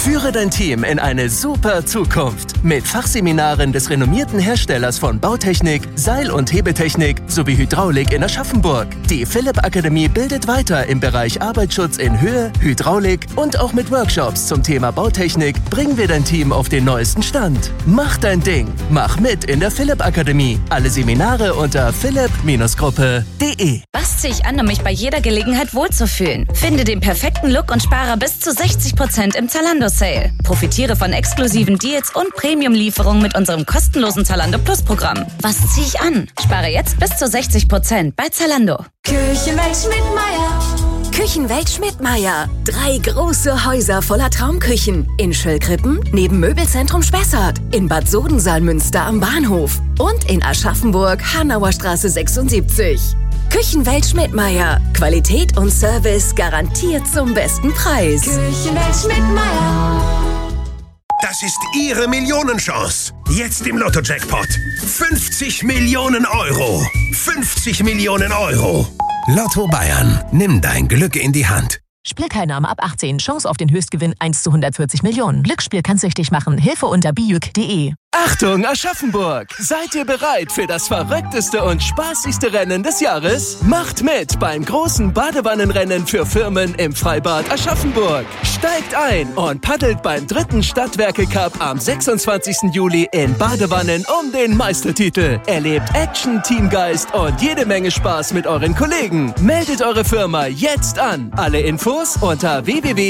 Führe dein Team in eine super Zukunft mit Fachseminaren des renommierten Herstellers von Bautechnik, Seil- und Hebeltechnik sowie Hydraulik in Aschaffenburg. Die Philipp Akademie bildet weiter im Bereich Arbeitsschutz in Höhe, Hydraulik und auch mit Workshops zum Thema Bautechnik bringen wir dein Team auf den neuesten Stand. Mach dein Ding. Mach mit in der Philipp Akademie. Alle Seminare unter philipp-gruppe.de. Was ziehe ich an, um mich bei jeder Gelegenheit wohlzufühlen? Finde den perfekten Look und spare bis zu 60% im Zalando-Sale. Profitiere von exklusiven Deals und Premium-Lieferungen mit unserem kostenlosen Zalando Plus-Programm. Was ziehe ich an? Spare jetzt bis zu 60% bei Zalando. Küchenwelt Schmidtmeyer. Küchenwelt Schmidtmeyer. 3 große Häuser voller Traumküchen. In Schöllkrippen, neben Möbelzentrum Spessart. In Bad Sodensalmünster am Bahnhof. Und in Aschaffenburg, Hanauer Straße 76. Küchenwelt Schmidtmeyer. Qualität und Service garantiert zum besten Preis. Küchenwelt Schmidtmeyer. Das ist Ihre Millionenchance. Jetzt im Lotto-Jackpot. 50 Millionen Euro. 50 Millionen Euro. Lotto Bayern. Nimm dein Glück in die Hand. Spielteilnahme ab 18. Chance auf den Höchstgewinn 1 zu 140 Millionen. Glücksspiel kann süchtig machen. Hilfe unter bijuk.de. Achtung, Aschaffenburg! Seid ihr bereit für das verrückteste und spaßigste Rennen des Jahres? Macht mit beim großen Badewannenrennen für Firmen im Freibad Aschaffenburg. Steigt ein und paddelt beim 3. Stadtwerke-Cup am 26. Juli in Badewannen um den Meistertitel. Erlebt Action, Teamgeist und jede Menge Spaß mit euren Kollegen. Meldet eure Firma jetzt an. Alle Infos unter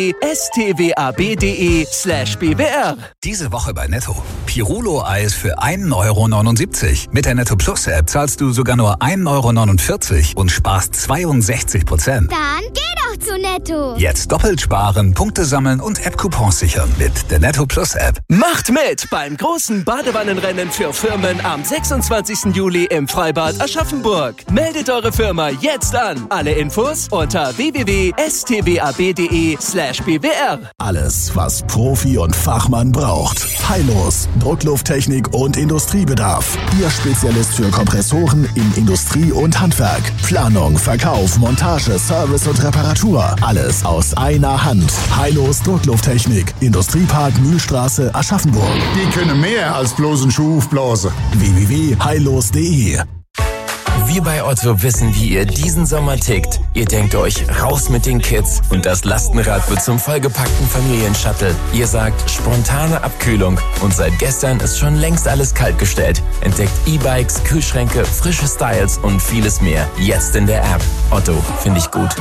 www.stwab.de/bwr. Diese Woche bei Netto. Pirulo-Eis für 1,79 €. Mit der Netto Plus App zahlst du sogar nur 1,49 € und sparst 62%. Dann geh doch zu Netto. Jetzt doppelt sparen, Punkte sammeln und App-Coupons sichern mit der Netto Plus App. Macht mit beim großen Badewannenrennen für Firmen am 26. Juli im Freibad Aschaffenburg. Meldet eure Firma jetzt an. Alle Infos unter www.stwab.de/bwr. Alles, was Profi und Fachmann braucht. Heilos, Drucklufttechnik und Industriebedarf. Ihr Spezialist für Kompressoren in Industrie und Handwerk. Planung, Verkauf, Montage, Service und Reparatur. Alles aus einer Hand. Heilos Drucklufttechnik. Industriepark Mühlstraße, Aschaffenburg. Die können mehr als bloßen Schuh aufblasen. www.heilos.de. Wir bei Otto wissen, wie ihr diesen Sommer tickt. Ihr denkt euch, raus mit den Kids und das Lastenrad wird zum vollgepackten Familienshuttle. Ihr sagt, spontane Abkühlung und seit gestern ist schon längst alles kaltgestellt. Entdeckt E-Bikes, Kühlschränke, frische Styles und vieles mehr. Jetzt in der App. Otto, finde ich gut.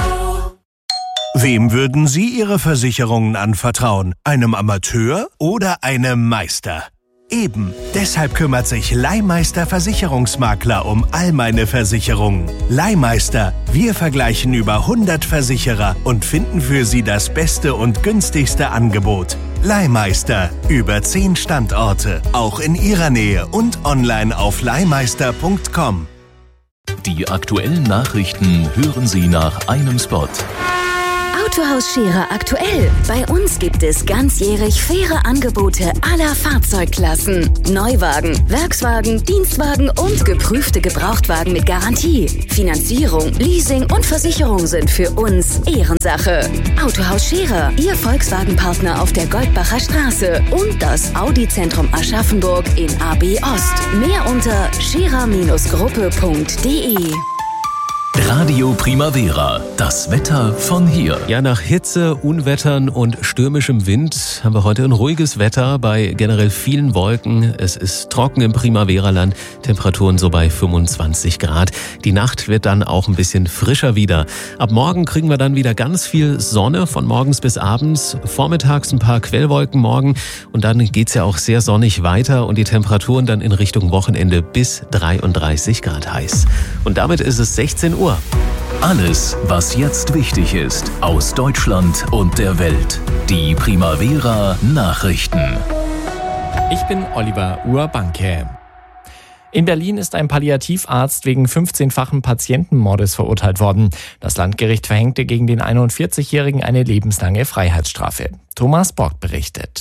Wem würden Sie Ihre Versicherungen anvertrauen? Einem Amateur oder einem Meister? Eben, deshalb kümmert sich Leihmeister Versicherungsmakler um all meine Versicherungen. Leihmeister, wir vergleichen über 100 Versicherer und finden für Sie das beste und günstigste Angebot. Leihmeister, über 10 Standorte, auch in Ihrer Nähe und online auf leihmeister.com. Die aktuellen Nachrichten hören Sie nach einem Spot. Autohaus Scherer aktuell. Bei uns gibt es ganzjährig faire Angebote aller Fahrzeugklassen. Neuwagen, Werkswagen, Dienstwagen und geprüfte Gebrauchtwagen mit Garantie. Finanzierung, Leasing und Versicherung sind für uns Ehrensache. Autohaus Scherer, Ihr Volkswagen-Partner auf der Goldbacher Straße und das Audi-Zentrum Aschaffenburg in AB Ost. Mehr unter scherer-gruppe.de. Radio Primavera, das Wetter von hier. Ja, nach Hitze, Unwettern und stürmischem Wind haben wir heute ein ruhiges Wetter bei generell vielen Wolken. Es ist trocken im Primavera-Land, Temperaturen so bei 25 Grad. Die Nacht wird dann auch ein bisschen frischer wieder. Ab morgen kriegen wir dann wieder ganz viel Sonne von morgens bis abends. Vormittags ein paar Quellwolken morgen und dann geht's ja auch sehr sonnig weiter und die Temperaturen dann in Richtung Wochenende bis 33 Grad heiß. Und damit ist es 16 Uhr. Alles, was jetzt wichtig ist, aus Deutschland und der Welt. Die Primavera Nachrichten. Ich bin Oliver Urbanke. In Berlin ist ein Palliativarzt wegen 15-fachen Patientenmordes verurteilt worden. Das Landgericht verhängte gegen den 41-Jährigen eine lebenslange Freiheitsstrafe. Thomas Borg berichtet.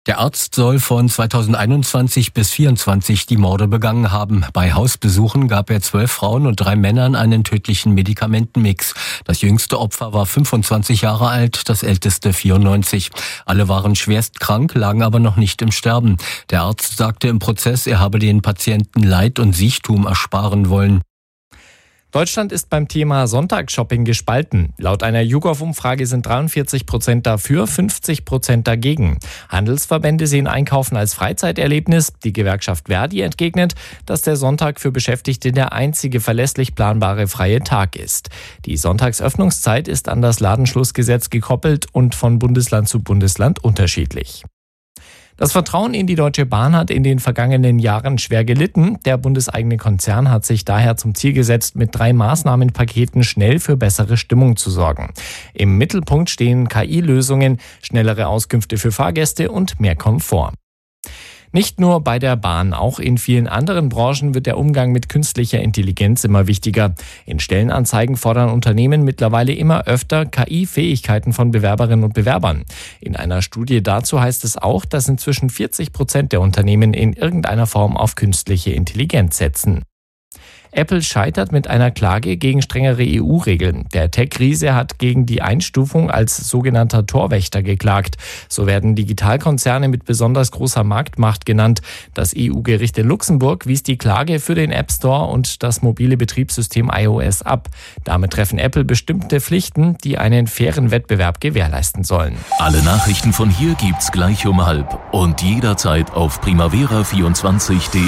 Der Arzt soll von 2021 bis 2024 die Morde begangen haben. Bei Hausbesuchen gab er 12 Frauen und 3 Männern einen tödlichen Medikamentenmix. Das jüngste Opfer war 25 Jahre alt, das älteste 94. Alle waren schwerst krank, lagen aber noch nicht im Sterben. Der Arzt sagte im Prozess, er habe den Patienten Leid und Siechtum ersparen wollen. Deutschland ist beim Thema Sonntagsshopping gespalten. Laut einer YouGov-Umfrage sind 43% dafür, 50% dagegen. Handelsverbände sehen Einkaufen als Freizeiterlebnis. Die Gewerkschaft Verdi entgegnet, dass der Sonntag für Beschäftigte der einzige verlässlich planbare freie Tag ist. Die Sonntagsöffnungszeit ist an das Ladenschlussgesetz gekoppelt und von Bundesland zu Bundesland unterschiedlich. Das Vertrauen in die Deutsche Bahn hat in den vergangenen Jahren schwer gelitten. Der bundeseigene Konzern hat sich daher zum Ziel gesetzt, mit 3 Maßnahmenpaketen schnell für bessere Stimmung zu sorgen. Im Mittelpunkt stehen KI-Lösungen, schnellere Auskünfte für Fahrgäste und mehr Komfort. Nicht nur bei der Bahn, auch in vielen anderen Branchen wird der Umgang mit künstlicher Intelligenz immer wichtiger. In Stellenanzeigen fordern Unternehmen mittlerweile immer öfter KI-Fähigkeiten von Bewerberinnen und Bewerbern. In einer Studie dazu heißt es auch, dass inzwischen 40% der Unternehmen in irgendeiner Form auf künstliche Intelligenz setzen. Apple scheitert mit einer Klage gegen strengere EU-Regeln. Der Tech-Riese hat gegen die Einstufung als sogenannter Torwächter geklagt. So werden Digitalkonzerne mit besonders großer Marktmacht genannt. Das EU-Gericht in Luxemburg wies die Klage für den App Store und das mobile Betriebssystem iOS ab. Damit treffen Apple bestimmte Pflichten, die einen fairen Wettbewerb gewährleisten sollen. Alle Nachrichten von hier gibt's gleich um 12 und jederzeit auf primavera24.de.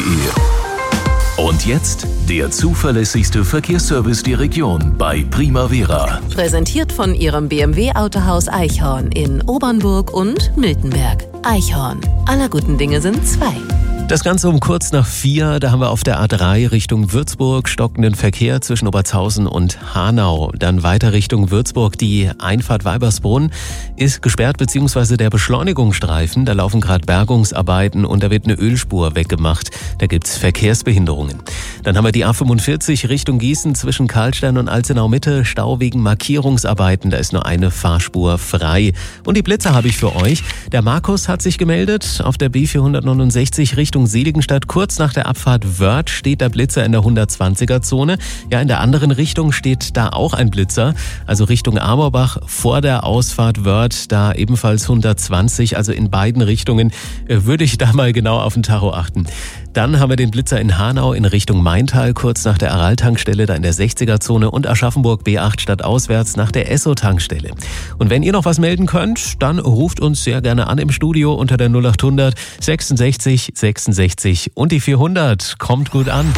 Und jetzt der zuverlässigste Verkehrsservice der Region bei Primavera. Präsentiert von Ihrem BMW-Autohaus Eichhorn in Obernburg und Miltenberg. Eichhorn. Aller guten Dinge sind 2. Das Ganze um kurz nach 4, da haben wir auf der A3 Richtung Würzburg stockenden Verkehr zwischen Obertshausen und Hanau. Dann weiter Richtung Würzburg, die Einfahrt Weibersbrunn ist gesperrt, beziehungsweise der Beschleunigungsstreifen. Da laufen gerade Bergungsarbeiten und da wird eine Ölspur weggemacht. Da gibt's Verkehrsbehinderungen. Dann haben wir die A45 Richtung Gießen zwischen Karlstein und Alzenau Mitte. Stau wegen Markierungsarbeiten, da ist nur eine Fahrspur frei. Und die Blitzer habe ich für euch. Der Markus hat sich gemeldet auf der B469 Richtung Seligenstadt. Kurz nach der Abfahrt Wörth steht der Blitzer in der 120er-Zone. Ja, in der anderen Richtung steht da auch ein Blitzer. Also Richtung Amorbach vor der Ausfahrt Wörth, da ebenfalls 120. Also in beiden Richtungen würde ich da mal genau auf den Tacho achten. Dann haben wir den Blitzer in Hanau in Richtung Maintal, kurz nach der Aral-Tankstelle, da in der 60er-Zone und Aschaffenburg B8 stadtauswärts nach der Esso-Tankstelle. Und wenn ihr noch was melden könnt, dann ruft uns sehr gerne an im Studio unter der 0800 66 66 und die 400. Kommt gut an.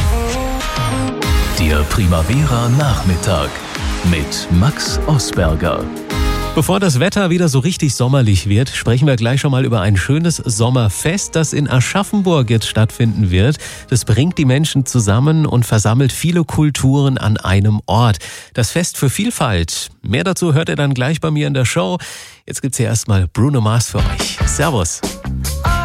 Der Primavera Nachmittag mit Max Osberger. Bevor das Wetter wieder so richtig sommerlich wird, sprechen wir gleich schon mal über ein schönes Sommerfest, das in Aschaffenburg jetzt stattfinden wird. Das bringt die Menschen zusammen und versammelt viele Kulturen an einem Ort. Das Fest für Vielfalt. Mehr dazu hört ihr dann gleich bei mir in der Show. Jetzt gibt's hier erstmal Bruno Mars für euch. Servus.